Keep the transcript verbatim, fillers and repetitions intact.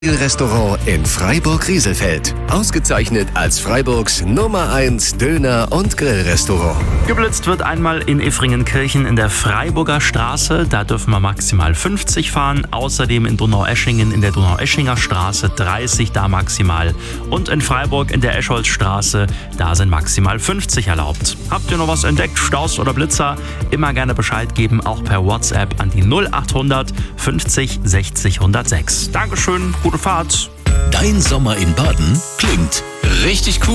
Restaurant in Freiburg-Rieselfeld. Ausgezeichnet als Freiburgs Nummer eins Döner- und Grillrestaurant. Geblitzt wird einmal in Iffringenkirchen in der Freiburger Straße. Da dürfen wir maximal fünfzig fahren. Außerdem in Donaueschingen in der Donaueschinger Straße dreißig, da maximal. Und in Freiburg in der Escholzstraße, da sind maximal fünfzig erlaubt. Habt ihr noch was entdeckt, Staus oder Blitzer? Immer gerne Bescheid geben, auch per WhatsApp an die null achthundert fünfzig sechzig hundertsechs. Dankeschön, gute Fahrt. Dein Sommer in Baden klingt richtig cool.